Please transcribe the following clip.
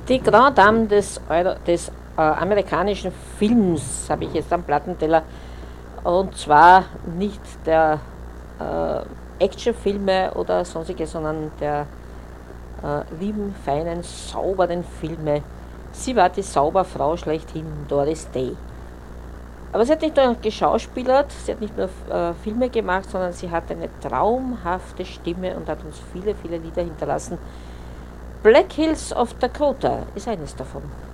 Die Grand Dame des amerikanischen Films habe ich jetzt am Plattenteller. Und zwar nicht der Actionfilme oder sonstige, sondern der lieben, feinen, sauberen Filme. Sie war die Sauberfrau schlechthin, Doris Day. Aber sie hat nicht nur geschauspielert, sie hat nicht nur Filme gemacht, sondern sie hat eine traumhafte Stimme und hat uns viele, viele Lieder hinterlassen. Black Hills of Dakota ist eines davon.